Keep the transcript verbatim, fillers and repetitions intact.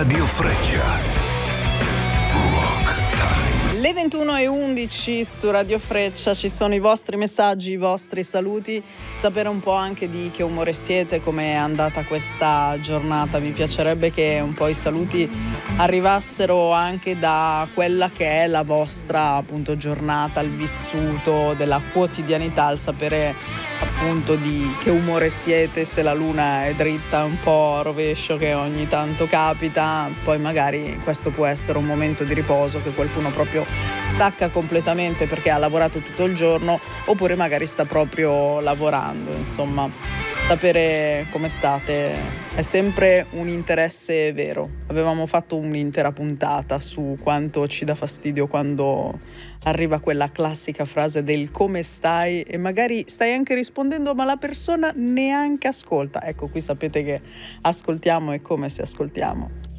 Radio Freccia. Rock Time. Le ventuno e undici su Radio Freccia, ci sono i vostri messaggi, i vostri saluti, sapere un po' anche di che umore siete, come è andata questa giornata. Mi piacerebbe che un po' i saluti arrivassero anche da quella che è la vostra appunto giornata, il vissuto della quotidianità, il sapere appunto di che umore siete, se la luna è dritta un po' a rovescio che ogni tanto capita, poi magari questo può essere un momento di riposo che qualcuno proprio stacca completamente perché ha lavorato tutto il giorno, oppure magari sta proprio lavorando. Insomma, sapere come state è sempre un interesse vero. Avevamo fatto un'intera puntata su quanto ci dà fastidio quando arriva quella classica frase del come stai e magari stai anche rispondendo ma la persona neanche ascolta. Ecco, qui sapete che ascoltiamo e come se ascoltiamo.